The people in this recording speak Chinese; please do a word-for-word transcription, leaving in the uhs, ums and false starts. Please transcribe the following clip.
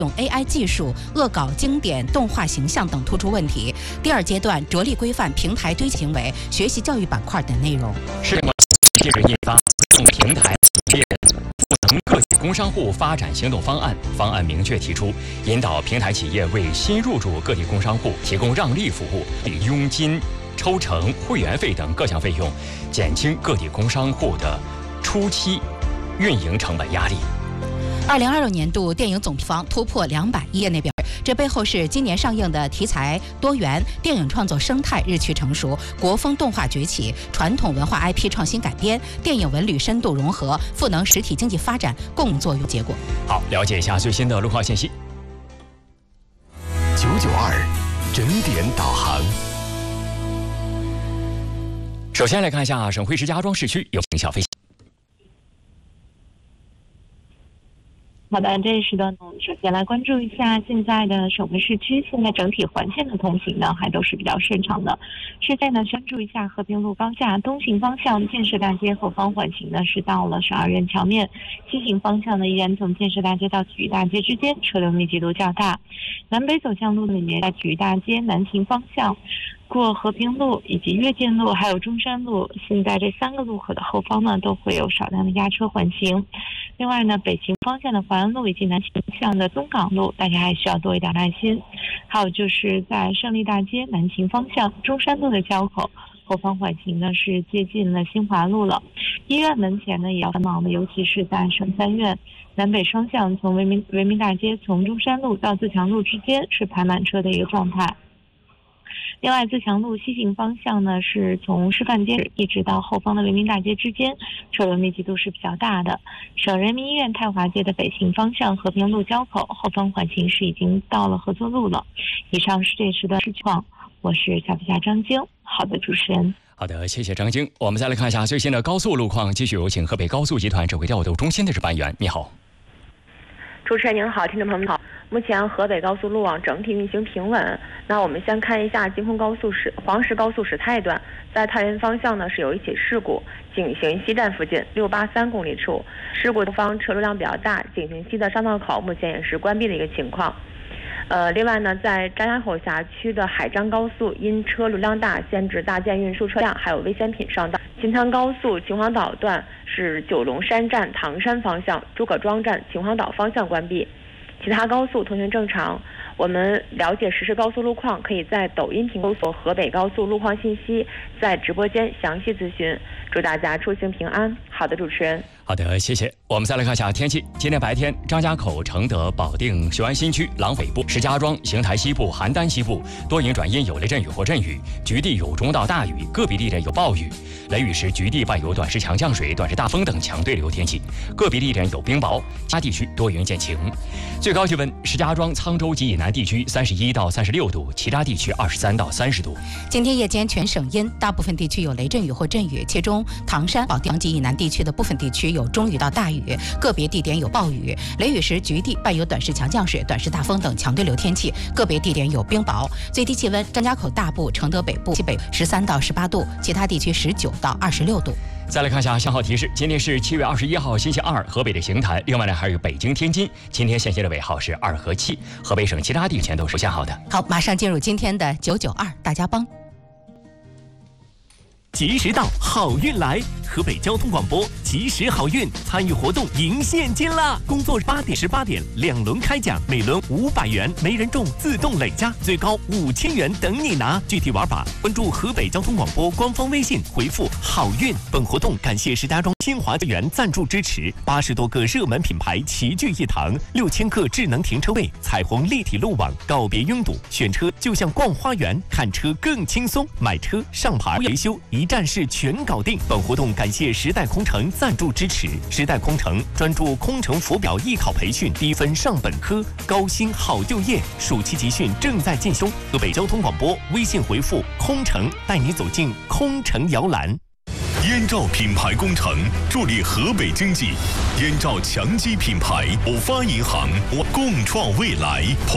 用 A I 技术恶搞经典动画形象等突出问题。第二阶段着力规范平台堆行为、学习教育板块等内容。 市政近日印发用平台猎赋能个体工商户发展行动方案，方案明确提出，引导平台企业为新入驻个体工商户提供让利服务，以佣金、抽成、会员费等各项费用，减轻个体工商户的初期运营成本压力。 二零二六年度电影总票房突破两百亿，业内表示，这背后是今年上映的题材多元，电影创作生态日趋成熟，国风动画崛起，传统文化 I P 创新改编，电影文旅深度融合，赋能实体经济发展共作用结果。 好，了解一下最新的路况信息。 九九二整点导航。 首先来看一下省会石家庄市区，有请小飞。 好的，这一时段呢，我们首先来关注一下现在的省会市区，现在整体环线的通行呢还都是比较顺畅的。现在呢，关注一下和平路高架东行方向建设大街后方缓行呢是到了十二院桥面，西行方向呢依然从建设大街到体育大街之间车流密集度较大。南北走向路里面，在体育大街南行方向过和平路以及跃进路还有中山路，现在这三个路口的后方呢都会有少量的压车缓行。另外呢，北行方向的淮安路以及南行方向的东港路，大家还需要多一点耐心。还有就是在胜利大街南行方向中山路的交口后方缓行呢是接近了新华路了。医院门前呢也要繁忙的，尤其是在省三院南北双向，从维民维民大街从中山路到自强路之间是排满车的一个状态。另外，自强路西行方向呢，是从师范街一直到后方的维民大街之间，车流密集度是比较大的。省人民医院太华街的北行方向和平路交口后方缓行是已经到了合作路了。以上是这一时段市况，我是小皮侠张晶。好的，主持人。 好的，谢谢张晶。我们再来看一下最新的高速路况，继续有请河北高速集团指挥调度中心的值班员，你好。 主持人您好，听众朋友们好。目前河北高速路网整体运行平稳。那我们先看一下京昆高速石黄石高速石太段，在太原方向呢是有一起事故，景行西站附近六八三公里处，事故方车流量比较大，景行西的上道口目前也是关闭的一个情况。呃，另外呢，在张家口辖区的海张高速因车流量大，限制大件运输车辆还有危险品上道。秦滩高速秦皇岛段是九龙山站唐山方向，诸葛庄站秦皇岛方向关闭。其他高速通行正常。我们了解实时高速路况，可以在抖音评搜索河北高速路况信息，在直播间详细咨询。祝大家出行平安。好的，主持人。 好的，谢谢。我们再来看一下天气。今天白天，张家口、承德、保定、雄安新区、廊北部、石家庄、邢台西部、邯郸西部多云转阴，有雷阵雨或阵雨，局地有中到大雨，个别地点有暴雨。雷雨时，局地伴有短时强降水、短时大风等强对流天气，个别地点有冰雹，其他地区多云见晴。最高气温，石家庄、沧州及以南地区三十一到三十六度，其他地区二十三到三十度。 今天夜间全省阴，大部分地区有雷阵雨或阵雨，其中唐山、保定及以南地区的部分地区有中雨到大雨，个别地点有暴雨。雷雨时，局地伴有短时强降水、短时大风等强对流天气，个别地点有冰雹。最低气温，张家口大部、承德北部、西北十三到十八度，其他地区十九到二十六度。 再来看一下信号提示，今天是七月二十一号星期二，河北的邢台，另外呢还有北京、天津，今天限行的尾号是二和七，河北省其他地区全都是限号的。 好，马上进入今天的九九二大家帮。 及时到，好运来！河北交通广播及时好运参与活动赢现金啦！工作日八点十八点两轮开奖，每轮五百元，没人中自动累加，最高五千元等你拿。具体玩法关注河北交通广播官方微信，回复好运。本活动感谢石家庄新华园赞助支持，八十多个热门品牌齐聚一堂，六千个智能停车位，彩虹立体路网，告别拥堵，选车就像逛花园，看车更轻松，买车上牌维修一站式全搞定。本活动感谢时代空乘赞助支持，时代空乘专注空乘浮表艺考培训，低分上本科，高薪好就业，暑期集训正在进修。河北交通广播微信回复空乘，带你走进空乘摇篮。 燕赵品牌工程助力河北经济，燕赵强基品牌，浦发银行共创未来。